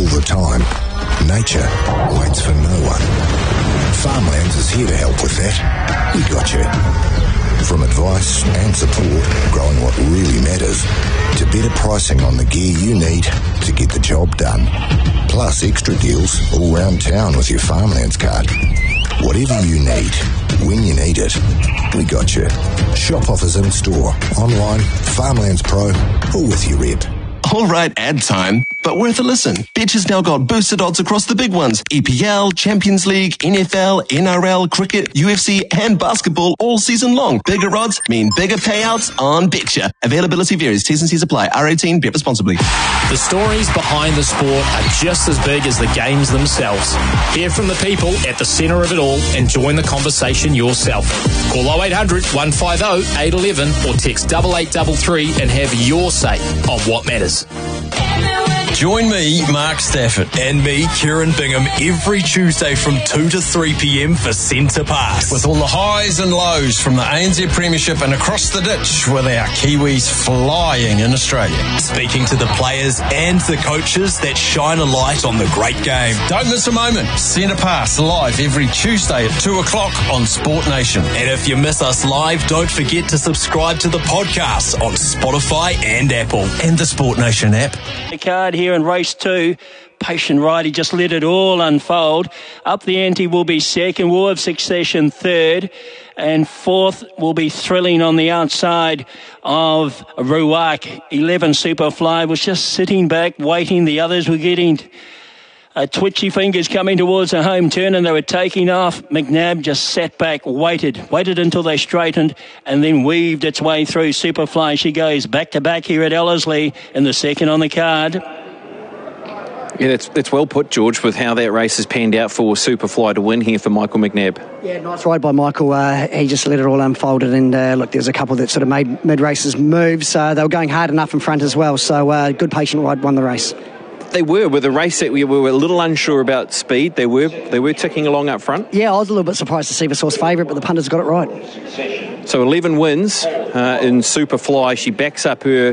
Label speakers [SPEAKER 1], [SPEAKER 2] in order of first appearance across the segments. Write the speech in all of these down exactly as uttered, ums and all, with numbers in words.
[SPEAKER 1] the time. Nature waits for no one. Farmlands is here to help with that. We got you. From advice and support, growing what really matters, to better pricing on the gear you need to get the job done. Plus extra deals all round town with your Farmlands card. Whatever you need, when you need it, we got you. Shop offers in store, online, Farmlands Pro, or with your rep.
[SPEAKER 2] All right, ad time, but worth a listen. Betch has now got boosted odds across the big ones. E P L, Champions League, N F L, N R L, cricket, U F C and basketball all season long. Bigger odds mean bigger payouts on Betcha. Availability varies. T's and C's apply. R eighteen, bet responsibly.
[SPEAKER 3] The stories behind the sport are just as big as the games themselves. Hear from the people at the centre of it all and join the conversation yourself. Call oh eight hundred, one five oh, eight one one or text eight eight three three and have your say on what matters.
[SPEAKER 4] Join me, Mark Stafford, and me, Kieran Bingham, every Tuesday from two to three p.m. for Centre Pass.
[SPEAKER 5] With all the highs and lows from the A N Z Premiership and across the ditch with our Kiwis flying in Australia.
[SPEAKER 4] Speaking to the players and the coaches that shine a light on the great game.
[SPEAKER 5] Don't miss a moment. Centre Pass live every Tuesday at two o'clock on Sport Nation.
[SPEAKER 4] And if you miss us live, don't forget to subscribe to the podcast on Spotify and Apple. And the Sport Nation app.
[SPEAKER 6] The card here in race two. Patient Ride, he just let it all unfold. Up the ante will be second, War of Succession third, and fourth will be Thrilling on the outside of Ruark. eleven Superfly was just sitting back, waiting. The others were getting uh, twitchy fingers coming towards the home turn, and they were taking off. McNabb just sat back, waited, waited until they straightened, and then weaved its way through. Superfly, she goes back to back here at Ellerslie in the second on the card.
[SPEAKER 7] Yeah, that's, that's well put, George, with how that race has panned out for Superfly to win here for Michael McNabb.
[SPEAKER 8] Yeah, nice ride by Michael. Uh, he just let it all unfold, and uh, look, there's a couple that sort of made mid-races moves. Uh, they were going hard enough in front as well, so uh, good Patient Ride won the race.
[SPEAKER 7] They were. With a race that we were a little unsure about speed, they were they were ticking along up front.
[SPEAKER 8] Yeah, I was a little bit surprised to see the source favourite, but the punters got it right.
[SPEAKER 7] So eleven wins uh, in Superfly. She backs up her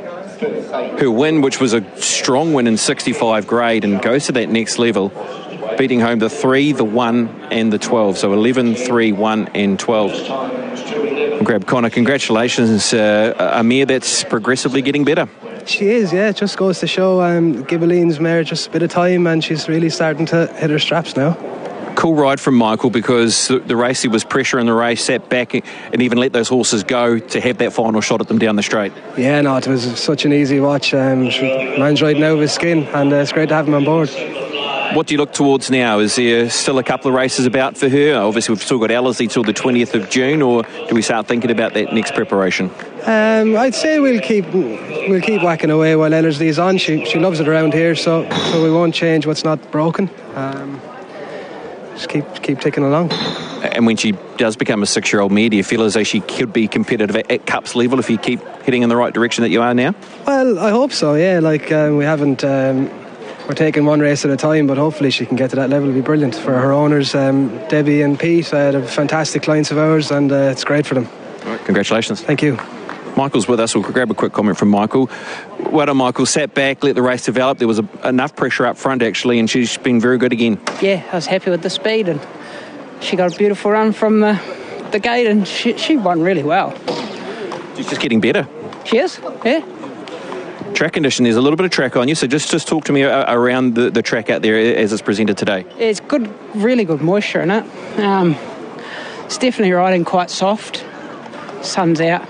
[SPEAKER 7] her win, which was a strong win in sixty-five grade, and goes to that next level, beating home the three, the one, and the twelve. So eleven, three, one, and twelve. Grab Connor, congratulations. Uh, a mare that's progressively getting better.
[SPEAKER 9] She is, yeah. It just goes to show um, Ghibelline's mare just a bit of time, and she's really starting to hit her straps now.
[SPEAKER 7] Cool ride from Michael, because the, the race, there was pressure in the race, sat back and even let those horses go to have that final shot at them down the straight.
[SPEAKER 9] Yeah, no, it was such an easy watch. Um, she, man's riding out of his skin, and uh, it's great to have him on board.
[SPEAKER 7] What do you look towards now? Is there still a couple of races about for her? Obviously, we've still got Ellerslie till the twentieth of June, or do we start thinking about that next preparation?
[SPEAKER 9] Um, I'd say we'll keep we'll keep whacking away while Ellerslie is on. She she loves it around here, so so we won't change what's not broken. Um, just keep keep ticking along.
[SPEAKER 7] And when she does become a six-year-old mare, do you feel as though she could be competitive at, at Cups level if you keep heading in the right direction that you are now?
[SPEAKER 9] Well, I hope so. Yeah, like um, we haven't. Um, We're taking one race at a time, but hopefully she can get to that level. It'll be brilliant for her owners, um, Debbie and Pete. Uh, they're fantastic clients of ours, and uh, it's great for them.
[SPEAKER 7] All right, congratulations.
[SPEAKER 9] Thank you.
[SPEAKER 7] Michael's with us. We'll grab a quick comment from Michael. Well done, Michael. Sat back, let the race develop. There was a, enough pressure up front, actually, and she's been very good again.
[SPEAKER 10] Yeah, I was happy with the speed, and she got a beautiful run from the, the gate, and she, she won really well.
[SPEAKER 7] She's just getting better.
[SPEAKER 10] She is, yeah.
[SPEAKER 7] Track condition, there's a little bit of track on you, so just, just talk to me around the, the track out there as it's presented today.
[SPEAKER 10] It's good, really good moisture in it. Um, it's definitely riding quite soft. Sun's out.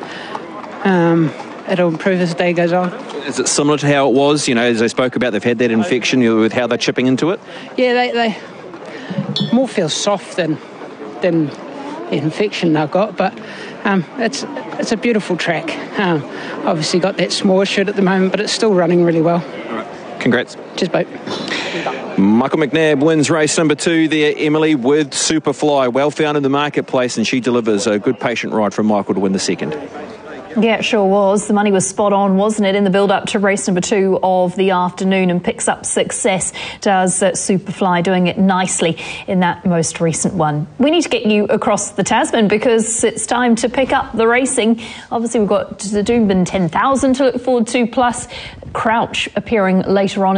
[SPEAKER 10] Um, it'll improve as the day goes on.
[SPEAKER 7] Is it similar to how it was, you know, as I spoke about, they've had that infection with how they're chipping into it?
[SPEAKER 10] Yeah, they, they more feel soft than, than the infection they've got, but um, it's it's a beautiful track. Um, obviously got that small shirt at the moment, but it's still running really well.
[SPEAKER 7] All right. Congrats.
[SPEAKER 10] Cheers, boat.
[SPEAKER 7] Michael McNabb wins race number two there, Emily, with Superfly. Well found in the marketplace, and she delivers a good Patient Ride from Michael to win the second.
[SPEAKER 11] Yeah, it sure was. The money was spot on, wasn't it, in the build-up to race number two of the afternoon, and picks up success. Does uh, Superfly, doing it nicely in that most recent one. We need to get you across the Tasman because it's time to pick up the racing. Obviously, we've got the Doomben ten thousand to look forward to, plus Crouch appearing later on.